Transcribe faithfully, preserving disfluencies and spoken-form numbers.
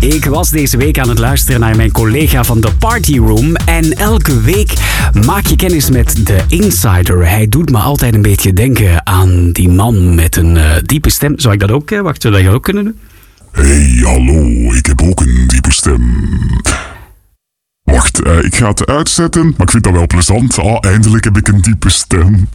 Ik was deze week aan het luisteren naar mijn collega van de Party Room. En elke week maak je kennis met de Insider. Hij doet me altijd een beetje denken aan die man met een uh, diepe stem. Zou ik dat ook? Uh, wacht, zou ik dat ook kunnen doen? Hey, hallo, ik heb ook een diepe stem. Wacht, uh, ik ga het uitzetten, maar ik vind dat wel plezant. Ah, eindelijk heb ik een diepe stem.